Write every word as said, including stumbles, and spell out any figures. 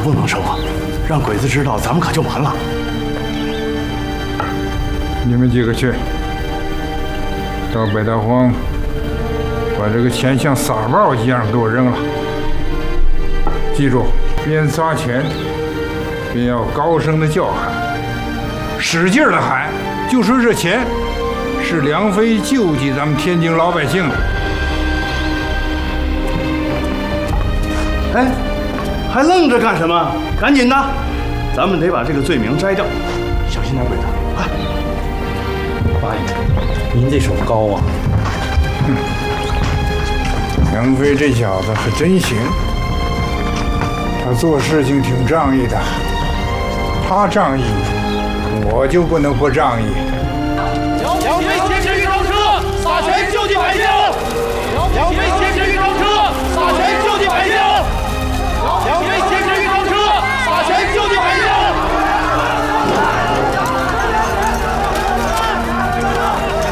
不能收啊！让鬼子知道，咱们可就完了。 你们几个去，到北大荒，把这个钱像撒报一样给我扔了。记住，边撒钱，边要高声的叫喊，使劲的喊，就说这钱是梁飞救济咱们天津老百姓的。 哎，还愣着干什么？赶紧的，咱们得把这个罪名摘掉。小心点，鬼子，快！ 八爷，您这手高啊！ 哼，梁飞这小子可真行，他做事情挺仗义的。他仗义，我就不能不仗义。 梁飞坚决运钞车，撒钱救济百姓。梁飞坚决。